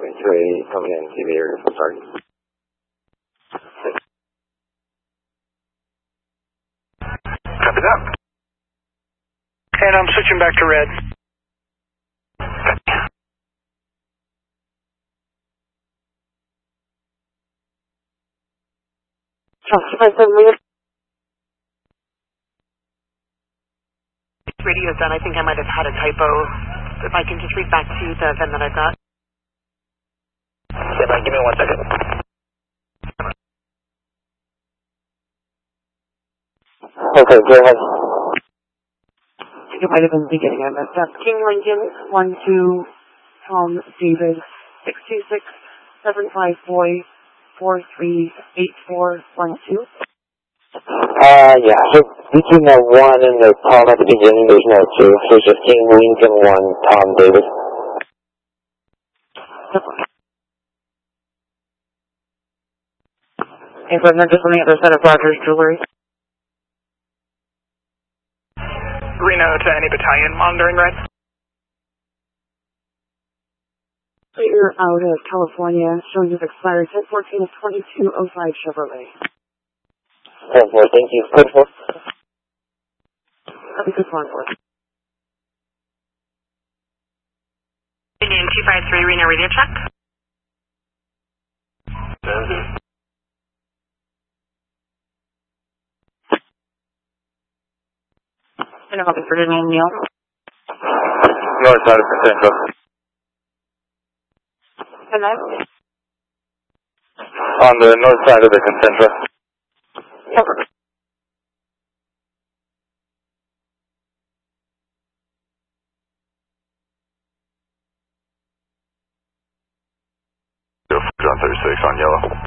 2A coming in, TV area, sorry. Copy that. And I'm switching back to red. Radio's done. I think I might have had a typo. If I can just read back to the VIN that I've got. Stand by, give me 1 second. Okay, go ahead. It might have been the beginning of it. That's King Lincoln 12 Tom David 626 75 boy 438412. Yeah, so between the 1 and the Tom at the beginning, there's no 2. So it's just King Lincoln 1, Tom David. And so then just on the other side of Rogers Jewelry. Reno to any battalion monitoring red. So you're out of California, showing you've expired 1014 of 2205 Chevrolet. 10-4, thank you. Code 4. That'd be good one for us. Union 253, Reno radio check. And I'm looking for the name, Neil. North side of Concentra. And then? On the north side of the Concentra. Yep. John 36 on yellow.